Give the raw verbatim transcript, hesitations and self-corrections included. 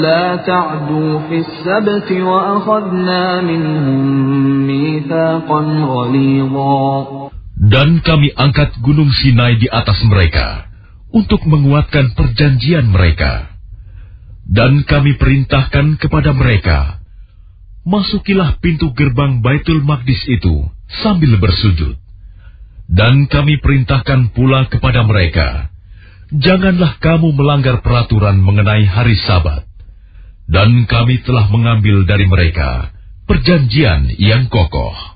لا تعدوا في السبت وأخذنا منهم ميثاقا غليظا. Dan kami angkat gunung Sinai di atas mereka untuk menguatkan perjanjian mereka. Dan kami perintahkan kepada mereka, masukilah pintu gerbang Baitul Maqdis itu sambil bersujud. Dan kami perintahkan pula kepada mereka, janganlah kamu melanggar peraturan mengenai hari Sabat. Dan kami telah mengambil dari mereka perjanjian yang kokoh.